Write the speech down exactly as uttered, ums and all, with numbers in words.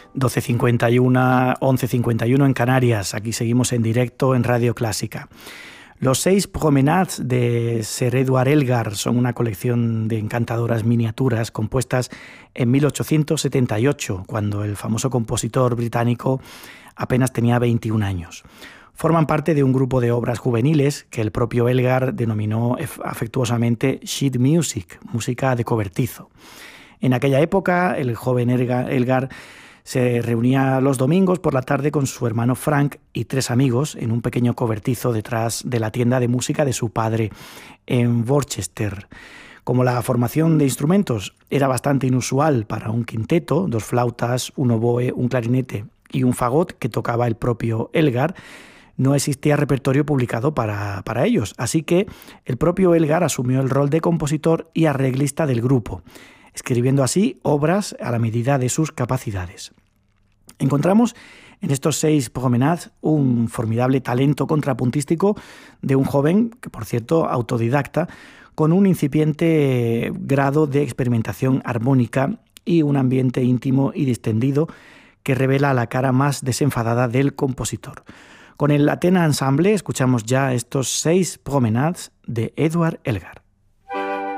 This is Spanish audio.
doce cincuenta y uno, once cincuenta y uno en Canarias. Aquí seguimos en directo en Radio Clásica. Los seis promenades de Sir Edward Elgar son una colección de encantadoras miniaturas compuestas en mil ochocientos setenta y ocho, cuando el famoso compositor británico apenas tenía veintiún años. Forman parte de un grupo de obras juveniles que el propio Elgar denominó afectuosamente sheet music, música de cobertizo. En aquella época, el joven Elgar se reunía los domingos por la tarde con su hermano Frank y tres amigos en un pequeño cobertizo detrás de la tienda de música de su padre en Worcester. Como la formación de instrumentos era bastante inusual para un quinteto, dos flautas, un oboe, un clarinete y un fagot que tocaba el propio Elgar, no existía repertorio publicado para, para ellos. Así que el propio Elgar asumió el rol de compositor y arreglista del grupo, escribiendo así obras a la medida de sus capacidades. Encontramos en estos seis promenades un formidable talento contrapuntístico de un joven, que por cierto autodidacta, con un incipiente grado de experimentación armónica y un ambiente íntimo y distendido que revela la cara más desenfadada del compositor. Con el Athena Ensemble escuchamos ya estos seis promenades de Edward Elgar.